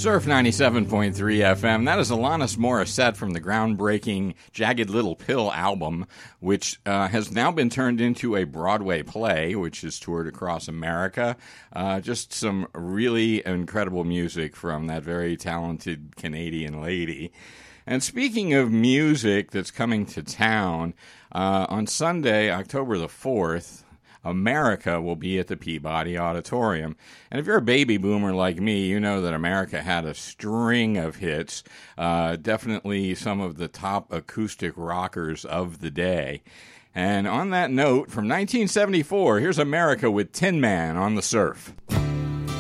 Surf 97.3 FM. That is Alanis Morissette from the groundbreaking Jagged Little Pill album, which has now been turned into a Broadway play, which is toured across America. Just some really incredible music from that very talented Canadian lady. And speaking of music that's coming to town, on Sunday, October the 4th, America will be at the Peabody Auditorium. And if you're a baby boomer like me, you know that America had a string of hits, definitely some of the top acoustic rockers of the day. And on that note, from 1974, here's America with Tin Man on the Surf.